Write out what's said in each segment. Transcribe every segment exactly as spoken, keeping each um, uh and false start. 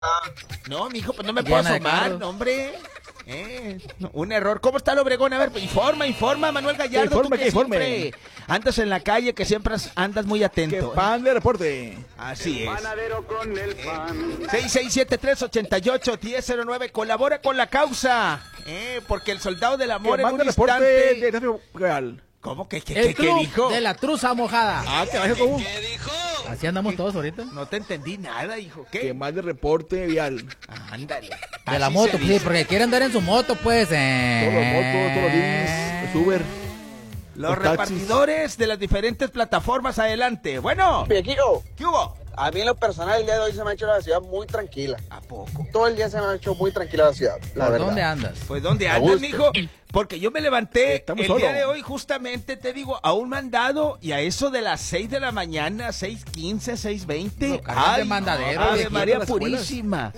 No, mijo, pues no me puedo asomar, no, hombre. Eh, no, un error. ¿Cómo está el Obregón? A ver, informa, informa, Manuel Gallardo. Informe, tú que que informe. siempre andas en la calle, que siempre andas muy atento. Que pan de reporte. Así el es. Panadero con el pan. Eh, seis seis siete tres ocho ocho uno cero cero nueve. Colabora con la causa. Eh, porque el soldado del amor Que en mande un reporte instante... de tráfico real. ¿Cómo que qué, El qué, qué club dijo? de la truza mojada. Ah, que baje como. ¿Qué dijo? Así andamos todos ahorita. No te entendí nada, hijo. ¿Qué? Que mande reporte vial. Ándale. De la Así moto, se pues, sí, dice. porque quiere andar en su moto, pues. Eh. Todos los motos, todos los días, los Uber. Los Los taxis. repartidores de las diferentes plataformas, adelante. Bueno, Viejico, ¿qué hubo? a mí en lo personal el día de hoy se me ha hecho la ciudad muy tranquila. ¿A poco? Todo el día se me ha hecho muy tranquila la ciudad, la ¿Por verdad. dónde andas? Pues, ¿dónde A andas, gusto. mijo? Porque yo me levanté Estamos el solo. día de hoy, justamente, te digo, a un mandado y a eso de las seis de la mañana, seis quince, seis veinte. Lo cargan de mandadero, Ave viejito, María las escuelas. Purísima.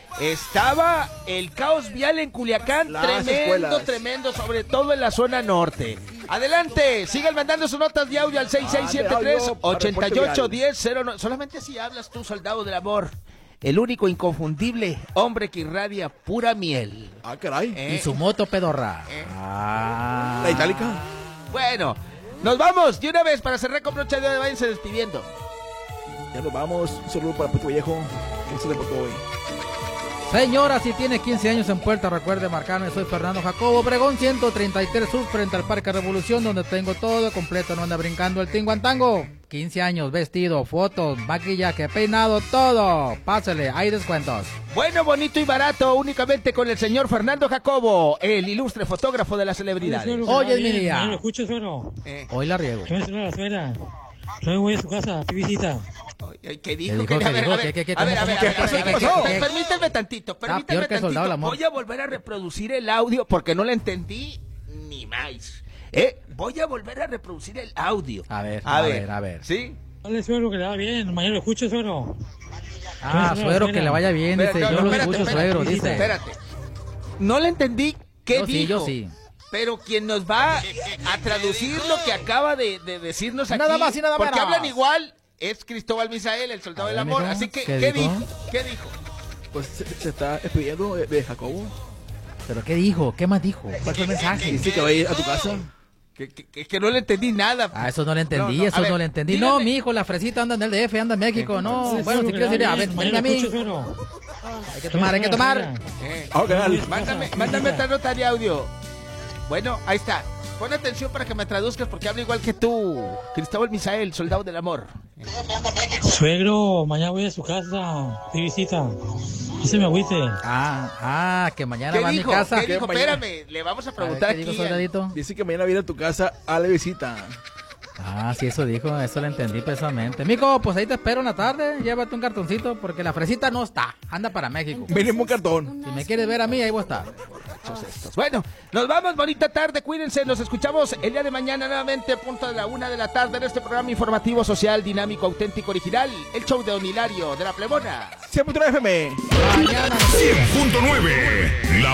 Estaba el caos vial en Culiacán, Las tremendo, escuelas. tremendo, sobre todo en la zona norte. Adelante, sigan mandando sus notas de audio al seis seis siete tres ocho ocho uno cero cero nueve. Solamente si hablas tú, soldado del amor. El único inconfundible hombre que irradia pura miel. Ah, caray. ¿Eh? Y su moto pedorra. Eh. Ah. La itálica. Bueno, nos vamos de una vez para cerrar con brocha de oro. Váyanse despidiendo. Ya nos vamos. Un saludo para Puto Viejo. Que se reportó hoy. Señora, si tiene quince años en puerta, recuerde marcarme. Soy Fernando Jacobo Obregón, ciento treinta y tres Sur, frente al Parque Revolución, donde tengo todo completo. No anda brincando el tinguantango. quince años, vestido, fotos, maquillaje, peinado, todo. Pásele, hay descuentos. Bueno, bonito y barato, únicamente con el señor Fernando Jacobo, el ilustre fotógrafo de las celebridades. Hoy es mi día. ¿Me lo escuchas o no? Eh, Hoy la riego. ¿Qué me suena la suegra? Yo voy a su casa, ¿qué visita? ay, ¿Qué dijo? ¿Qué dijo? ¿Qué- ¿Qué a ver, dijo? a ver, ¿Qué- qué- qué- a ver, cómo- a ver, cómo- a ver, qué pasó? a ver, ¿Qué a ver, pasó? a ver, permíteme tantito, Está permíteme peor que el soldado del tantito. amor. Voy a volver a reproducir el audio porque no le entendí ni más. Eh, voy a volver a reproducir el audio. A ver, a ver, a ver. ¿Sí? Dale, suegro, que le va bien. Mañana lo escucho, suegro. Ah, suegro, que le vaya bien, dice. Espérate, Yo no, lo espérate, escucho, espérate, suegro, dice. Espérate. No le entendí qué Yo sí, dijo. yo sí. Pero quien nos va a traducir lo que acaba de, de decirnos aquí, Nada más y nada porque menos. hablan igual, es Cristóbal Misael, el soldado A del ver, amor. mijo, Así que, ¿qué ¿qué, dijo? dijo? ¿Qué dijo? Pues se, se está despidiendo de, de Jacobo. ¿Pero qué dijo? ¿Qué más dijo? ¿Cuál fue el mensaje? Dice que va a ir a tu casa. Que, que, que- que no le entendí nada. Ah, eso no le entendí, No, no, a eso ver, no le entendí. dígame. No, mi hijo, la fresita anda en el D F, anda en México. No, Dale, bueno, suegro, si que quieres le ir va a ver, bien. venga a Mañana lo mí. escucho, suegro. Hay que tomar, hay que tomar. Eh, Ah, canal. mándame, mándame otra nota de audio. Bueno, ahí está. Pon atención para que me traduzcas porque hablo igual que tú. Cristóbal Misael, soldado del amor. Suegro, mañana voy a su casa, ¿qué visita? No se me agüite. Ah, ah, que mañana ¿Qué va a mi dijo? casa. ¿Qué dijo? mañana- Espérame, le vamos a A ver, preguntar ¿qué dijo, aquí. soldadito? Dice que mañana viene a tu casa a la visita. Ah, sí, eso dijo, eso lo entendí precisamente. Mico, pues ahí te espero en la tarde, llévate un cartoncito, porque la fresita no está, anda para México. Venimos un cartón. Si me quieres ver a mí, ahí voy a estar. Bueno, nos vamos, bonita tarde, cuídense, nos escuchamos el día de mañana nuevamente a punto de la una de la tarde en este programa informativo social, dinámico, auténtico, original, el show de Don Hilario, de la Plebona. cien punto nueve F M. Mañana. cien punto nueve. La